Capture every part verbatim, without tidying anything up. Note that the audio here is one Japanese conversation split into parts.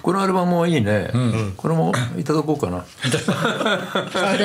このアルバムもいいね、うん、これもいただこうかな。 あ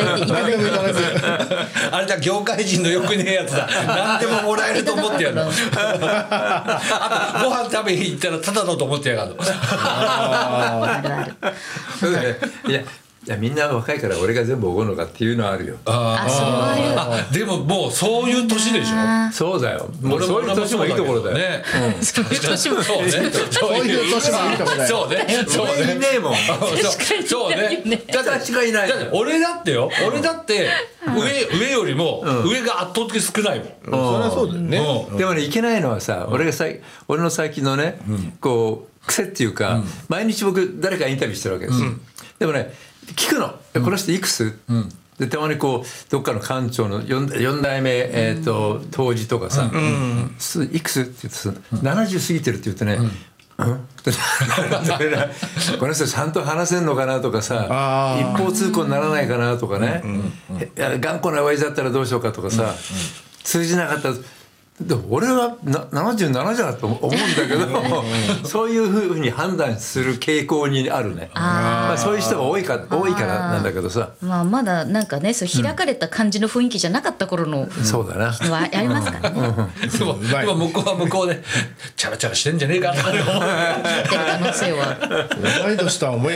れだ、業界人のよくねえやつだ。何でももらえると思ってやるの。あとご飯食べに行ったらただのと思ってやがるの。 あるある。いやいやみんな若いから俺が全部おごるのかっていうのはあるよ。 ああ、でももうそういう年でしょ。 そうだよ。もうそういう年もいいところだよね。 そういう年もそうね。 そういう年もいいところだよ。 そうね。そうね。 いねえもん。 そうね。 だって違いない。 俺だってよ。俺だって上上よりも上が圧倒的少ないもん。 そりゃそうだよね。 でもねいけないのはさ、俺がさ俺の最近のねこう癖っていうか毎日僕誰かインタビューしてるわけです。でもね。聞くの、この人いくつ、うん、でたまにこうどっかの館長の 4, よん代目、えー、と当時とかさ、うん、いくつって言ってさ、うん、ななじゅう過ぎてるって言ってね、うんうん、この人ちゃんと話せんのかなとかさ、一方通行にならないかなとかね、うんうん、頑固な親父だったらどうしようかとかさ、うんうん、通じなかったらでも俺はなななじゅうななだと思うんだけどそういうふうに判断する傾向にあるね。あ、まあ、そういう人が多いか多いからなんだけどさ、 まあ、まだなんかねそう開かれた感じの雰囲気じゃなかった頃のそうだな人はありますからね。 でも今向こうは向こうでチャラチャラしてんじゃねえかって思ってる可能性は。 同い年とは思え